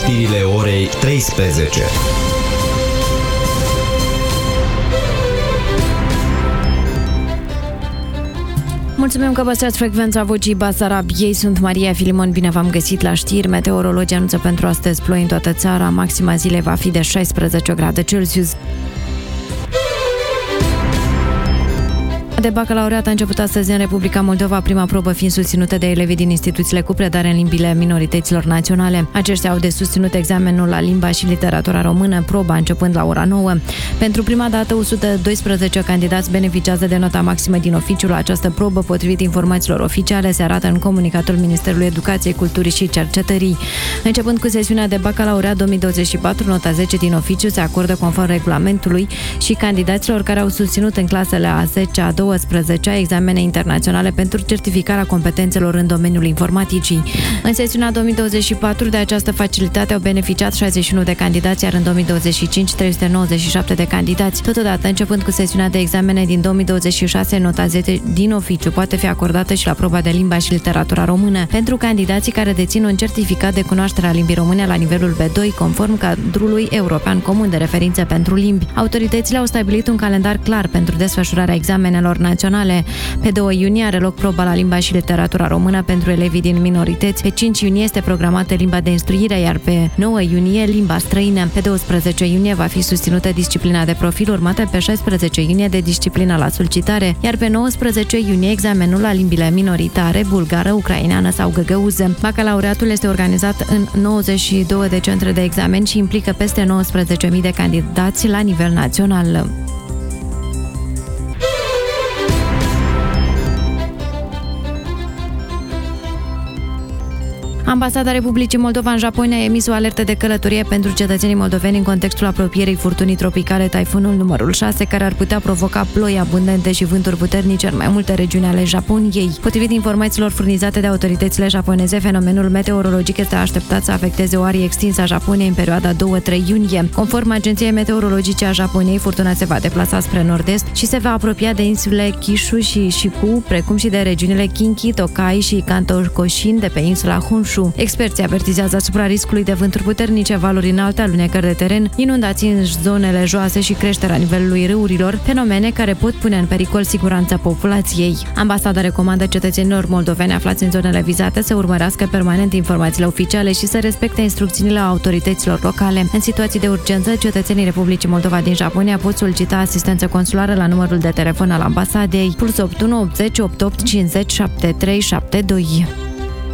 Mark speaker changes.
Speaker 1: știrile orei 13.
Speaker 2: Mulțumim că păstrați frecvența Vocii Basarabiei. Sunt Maria Filimon, bine v-am găsit la știri. Meteorologii anunță pentru astăzi ploi în toată țara. Maxima zilei va fi de 16 grade Celsius. De bacalaureat a început astăzi în Republica Moldova, prima probă fiind susținută de elevii din instituțiile cu predare în limbile minorităților naționale. Aceștia au de susținut examenul la limba și literatura română, proba începând la ora 9. Pentru prima dată, 112 candidați beneficiază de nota maximă din oficiu la această probă, potrivit informațiilor oficiale, se arată în comunicatul Ministerului Educației, Culturii și Cercetării. Începând cu sesiunea de bacalaureat 2024, nota 10 din oficiu se acordă conform regulamentului și candidaților care au susținut în clasele a 10-a, 12-a examene internaționale pentru certificarea competențelor în domeniul informaticii. În sesiunea 2024 de această facilitate au beneficiat 61 de candidați, iar în 2025 397 de candidați. Totodată, începând cu sesiunea de examene din 2026, nota 10 din oficiu poate fi acordată și la proba de limba și literatura română pentru candidații care dețin un certificat de cunoaștere a limbii române la nivelul B2, conform cadrului european comun de referință pentru limbi. Autoritățile au stabilit un calendar clar pentru desfășurarea examenelor naționale. Pe 2 iunie are loc proba la limba și literatura română pentru elevii din minorități. Pe 5 iunie este programată limba de instruire, iar pe 9 iunie limba străină. Pe 12 iunie va fi susținută disciplina de profil, urmată pe 16 iunie de disciplina la solicitare, iar pe 19 iunie examenul la limbile minoritare, bulgară, ucraineană sau găgăuză. Bacalaureatul este organizat în 92 de centre de examen și implică peste 19.000 de candidați la nivel național. Ambasada Republicii Moldova în Japonia a emis o alertă de călătorie pentru cetățenii moldoveni în contextul apropierii furtunii tropicale taifunul numărul 6, care ar putea provoca ploi abundente și vânturi puternice în mai multe regiuni ale Japoniei. Potrivit informațiilor furnizate de autoritățile japoneze, fenomenul meteorologic este așteptat să afecteze o arie extinsă a Japoniei în perioada 2-3 iunie. Conform Agenției Meteorologice a Japoniei, furtuna se va deplasa spre nord-est și se va apropia de insulele Kyushu și Shiku, precum și de regiunile Kinki, Tokai și Kanto Koshin de pe insula Honshu. Experții avertizează asupra riscului de vânturi puternice, valori înalte, alunecări de teren, inundații în zonele joase și creșterea nivelului râurilor, fenomene care pot pune în pericol siguranța populației. Ambasada recomandă cetățenilor moldoveni aflați în zonele vizate să urmărească permanent informațiile oficiale și să respecte instrucțiunile autorităților locale. În situații de urgență, cetățenii Republicii Moldova din Japonia pot solicita asistență consulară la numărul de telefon al ambasadei +81 80 88 50 7372.